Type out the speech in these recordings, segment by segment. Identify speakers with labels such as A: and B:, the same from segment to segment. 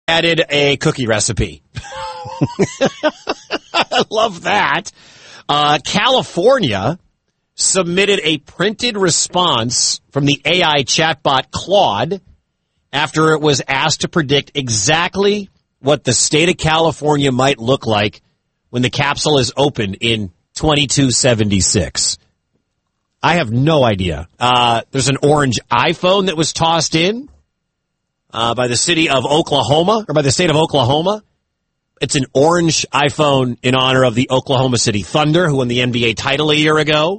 A: added a cookie recipe. I love that. California submitted a printed response from the AI chatbot Claude after it was asked to predict exactly what the state of California might look like when the capsule is opened in 2276. I have no idea. There's an orange iPhone that was tossed in by the city of Oklahoma, or by the state of Oklahoma. It's an orange iPhone in honor of the Oklahoma City Thunder, who won the NBA title a year ago.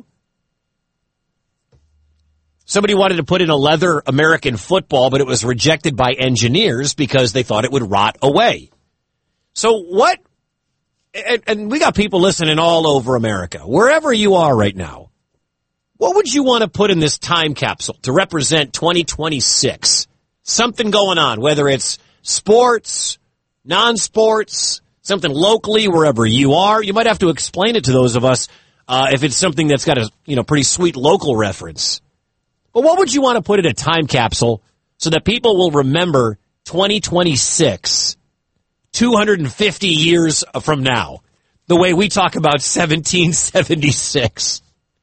A: Somebody wanted to put in a leather American football, but it was rejected by engineers because they thought it would rot away. So what, and we got people listening all over America, wherever you are right now, what would you want to put in this time capsule to represent 2026? Something going on, whether it's sports, non-sports, something locally, wherever you are. You might have to explain it to those of us if it's something that's got a pretty sweet local reference. But what would you want to put in a time capsule so that people will remember 2026, 250 years from now, the way we talk about 1776?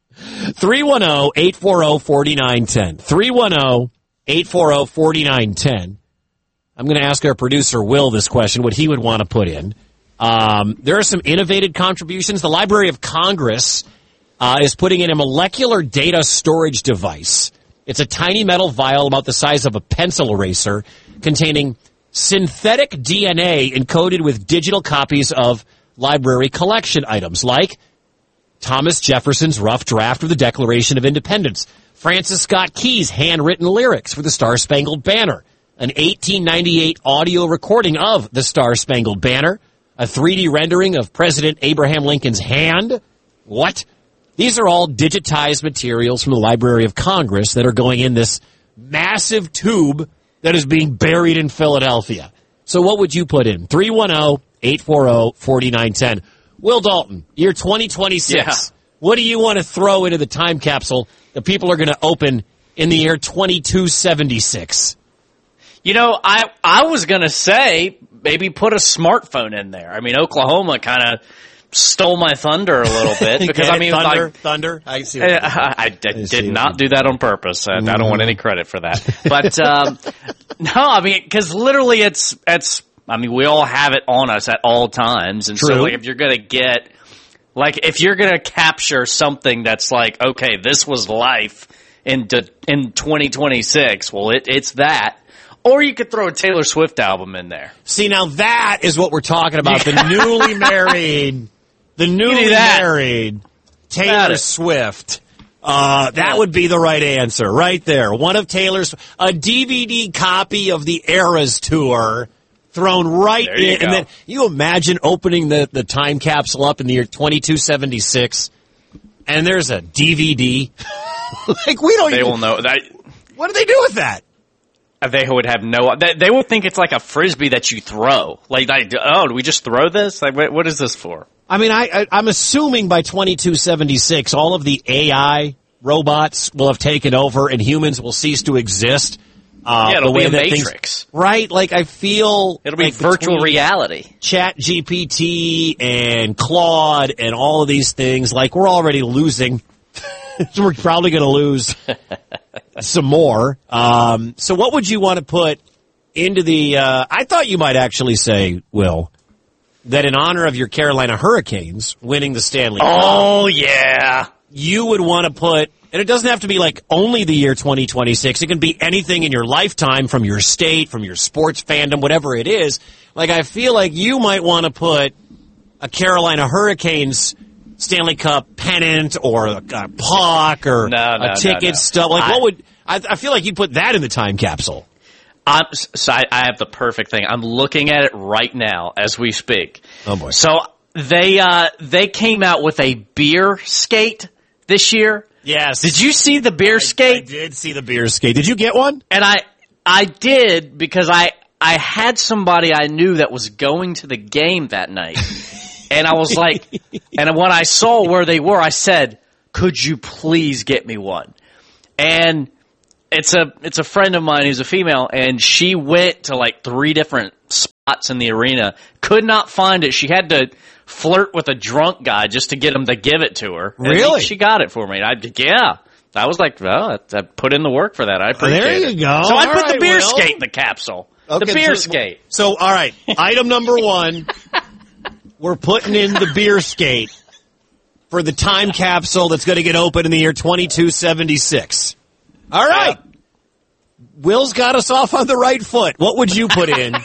A: 310-840-4910. 310-840-4910. I'm going to ask our producer, Will, this question, what he would want to put in. There are some innovative contributions. The Library of Congress is putting in a molecular data storage device. It's a tiny metal vial about the size of a pencil eraser containing synthetic DNA encoded with digital copies of library collection items like Thomas Jefferson's rough draft of the Declaration of Independence, Francis Scott Key's handwritten lyrics for the Star-Spangled Banner, an 1898 audio recording of the Star-Spangled Banner, a 3D rendering of President Abraham Lincoln's hand. What? These are all digitized materials from the Library of Congress that are going in this massive tube that is being buried in Philadelphia. So what would you put in? 310-840-4910. Will Dalton, year 2026. Yeah. What do you want to throw into the time capsule that people are going to open in the year 2276?
B: I was going to say maybe put a smartphone in there. I mean, Oklahoma kind of stole my thunder a little bit because
A: thunder. I see.
B: I did not do that on purpose, and I don't want any credit for that. But no, I mean, because literally, it's. I mean, we all have it on us at all times, and
A: True.
B: so if you're gonna if you're gonna capture something that's like, okay, this was life in 2026, well, it's that. Or you could throw a Taylor Swift album in there.
A: See, now that is what we're talking about. The newly married Taylor Swift. That would be the right answer right there. One of Taylor's, a DVD copy of the Eras Tour thrown right in. And then you imagine opening the time capsule up in the year 2276 and there's a DVD.
B: They will know that.
A: What do they do with that?
B: They would have they would think it's like a Frisbee that you throw. Do we just throw this? Like, what is this for?
A: I mean, I'm assuming by 2276, all of the AI robots will have taken over and humans will cease to exist.
B: It'll be a Matrix.
A: Right? Like, I feel
B: it'll be virtual reality.
A: ChatGPT and Claude and all of these things, like, we're already losing. We're probably going to lose some more. So what would you want to put into the I thought you might actually say, Will, that in honor of your Carolina Hurricanes winning the Stanley Cup.
B: Oh, yeah.
A: You would want to put, and it doesn't have to be like only the year 2026. It can be anything in your lifetime, from your state, from your sports fandom, whatever it is. Like, I feel like you might want to put a Carolina Hurricanes Stanley Cup pennant or a puck or a ticket stub. Like, what would I feel like you'd put that in the time capsule?
B: I have the perfect thing. I'm looking at it right now as we speak.
A: Oh boy!
B: So they came out with a beer skate this year.
A: Yes.
B: Did you see the beer skate?
A: I did see the beer skate. Did you get one?
B: And I did, because I had somebody I knew that was going to the game that night. And I was like, and when I saw where they were, I said, could you please get me one? And it's a friend of mine who's a female, and she went to like 3 different spots in the arena. Could not find it. She had to flirt with a drunk guy just to get him to give it to her.
A: Really?
B: She got it for me. I was like, well, I put in the work for that. I appreciate it.
A: There you go.
B: So I
A: All
B: put the
A: right,
B: beer
A: Will.
B: skate in the capsule.
A: Okay,
B: the beer skate.
A: So, all right, item number 1, we're putting in the beer skate for the time capsule that's going to get open in the year 2276. All right. Yeah. Will's got us off on the right foot. What would you put in?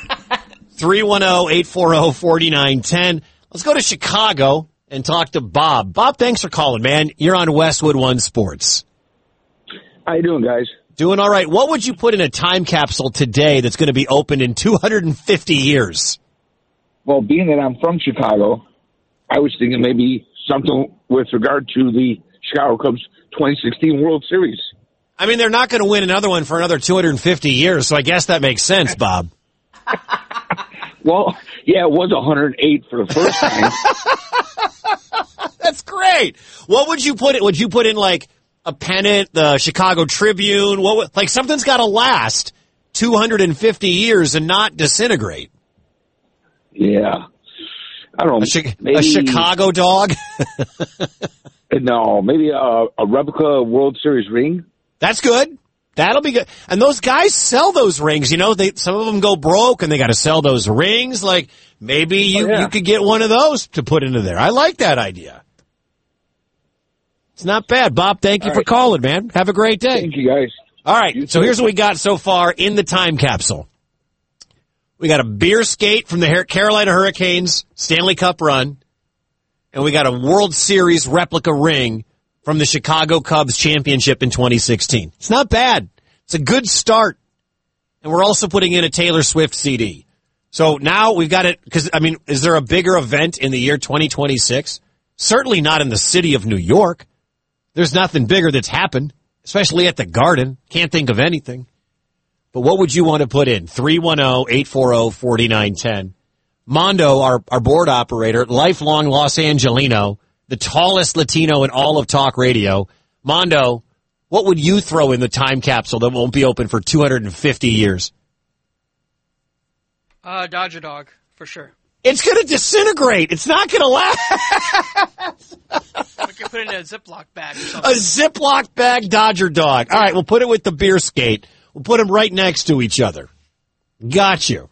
A: 310-840-4910. Let's go to Chicago and talk to Bob. Bob, thanks for calling, man. You're on Westwood One Sports.
C: How you doing, guys?
A: Doing all right. What would you put in a time capsule today that's going to be opened in 250 years?
C: Well, being that I'm from Chicago, I was thinking maybe something with regard to the Chicago Cubs 2016 World Series.
A: I mean, they're not going to win another one for another 250 years, so I guess that makes sense, Bob.
C: Well, yeah, it was 108 for the first time.
A: That's great. What would you put in? Would you put in, like, a pennant, the Chicago Tribune? Like, something's got to last 250 years and not disintegrate.
C: Yeah. I don't know.
A: A Chicago dog?
C: No, maybe a replica World Series ring.
A: That's good. That'll be good. And those guys sell those rings. You know, some of them go broke and they got to sell those rings. Like, maybe you could get one of those to put into there. I like that idea. It's not bad. Bob, thank you for calling, man. Have a great day.
C: Thank you, guys.
A: All right, so here's what we got so far in the time capsule. We got a beer skate from the Carolina Hurricanes Stanley Cup run, and we got a World Series replica ring from the Chicago Cubs championship in 2016. It's not bad. It's a good start. And we're also putting in a Taylor Swift CD. So now we've got it, because, I mean, is there a bigger event in the year 2026? Certainly not in the city of New York. There's nothing bigger that's happened, especially at the Garden. Can't think of anything. But what would you want to put in? 310-840-4910. Mondo, our board operator, lifelong Los Angelino, the tallest Latino in all of talk radio. Mondo, what would you throw in the time capsule that won't be open for 250 years?
D: Dodger dog, for sure.
A: It's going to disintegrate. It's not going to last.
D: We can put it in a Ziploc bag or something.
A: A Ziploc bag Dodger dog. All right, we'll put it with the beer skate. We'll put them right next to each other. Got you.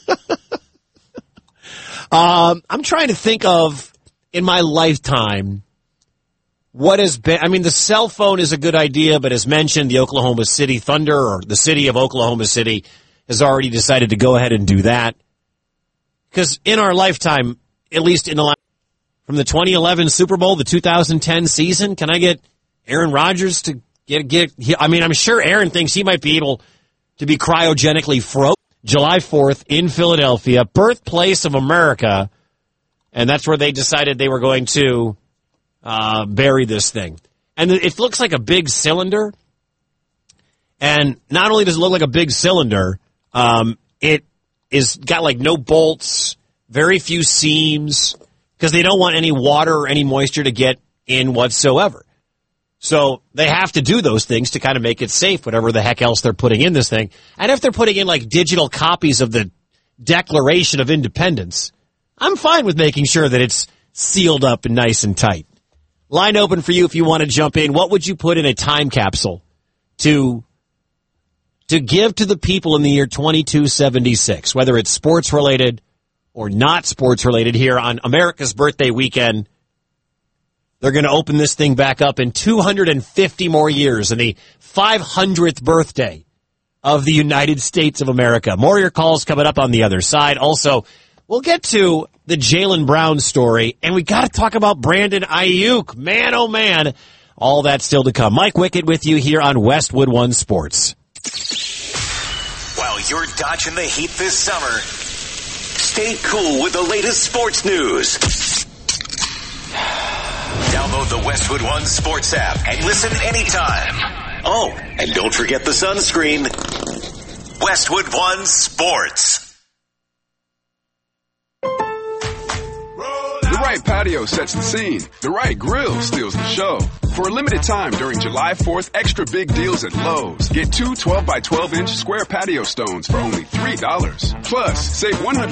A: I'm trying to think of, in my lifetime, what has been, I mean, the cell phone is a good idea, but as mentioned, the Oklahoma City Thunder, or the city of Oklahoma City, has already decided to go ahead and do that. Because in our lifetime, at least in the from the 2011 Super Bowl, the 2010 season, can I get Aaron Rodgers to get? I mean, I'm sure Aaron thinks he might be able to be cryogenically frozen. July 4th in Philadelphia, birthplace of America, and that's where they decided they were going to bury this thing. And it looks like a big cylinder. And not only does it look like a big cylinder, it is got like no bolts, very few seams, because they don't want any water or any moisture to get in whatsoever. So they have to do those things to kind of make it safe, whatever the heck else they're putting in this thing. And if they're putting in like digital copies of the Declaration of Independence, I'm fine with making sure that it's sealed up and nice and tight. Line open for you if you want to jump in. What would you put in a time capsule to give to the people in the year 2276, whether it's sports related or not sports related here on America's birthday weekend? They're going to open this thing back up in 250 more years, and the 500th birthday of the United States of America. More of your calls coming up on the other side. Also, we'll get to the Jaylen Brown story, and we got to talk about Brandon Ayuk. Man, oh man, all that still to come. Mike Wickett with you here on Westwood One Sports.
E: While you're dodging the heat this summer, stay cool with the latest sports news. Download the Westwood One Sports app and listen anytime. Oh, and don't forget the sunscreen. Westwood One Sports.
F: The right patio sets the scene. The right grill steals the show. For a limited time during July 4th, extra big deals at Lowe's. Get two 12 by 12 inch square patio stones for only $3. Plus, save $100